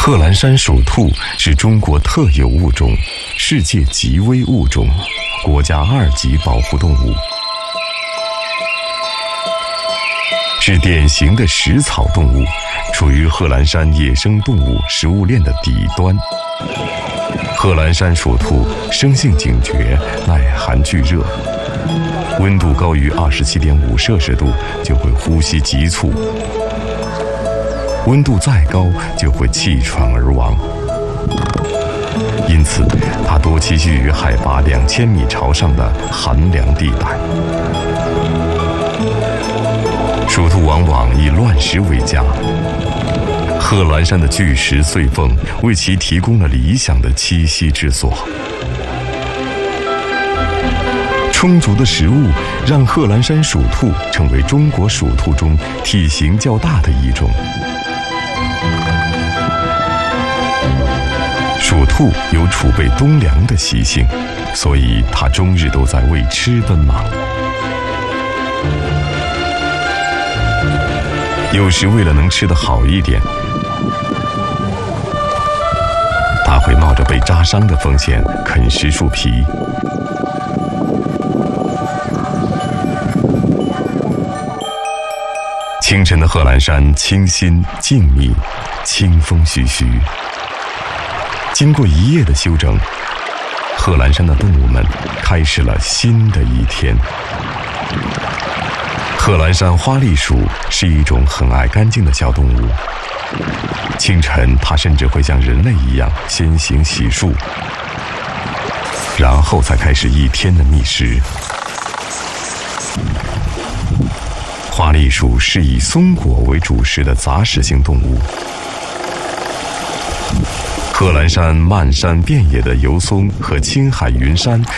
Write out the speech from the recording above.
贺兰山鼠兔是中国特有物种，世界极危物种，国家2级保护动物，是典型的食草动物，处于贺兰山野生动物食物链的底端。贺兰山鼠兔生性警觉，耐寒拒热，温度高于27.5摄氏度就会呼吸急促，温度再高就会气喘而亡。因此它多栖息于海拔2000米朝上的寒凉地带。鼠兔往往以乱石为家，贺兰山的巨石碎缝为其提供了理想的栖息之所。充足的食物让贺兰山鼠兔成为中国鼠兔中体型较大的一种。鼠兔有储备冬粮的习性，所以它终日都在为吃奔忙。有时为了能吃得好一点，它会冒着被扎伤的风险啃食树皮。清晨的贺兰山清新静谧，清风徐徐。经过一夜的休整，贺兰山的动物们开始了新的一天。贺兰山花栗鼠是一种很爱干净的小动物。清晨，它甚至会像人类一样先行洗漱，然后才开始一天的觅食。花栗鼠是以松果为主食的杂食性动物。贺兰山漫山遍野的油松和青海云杉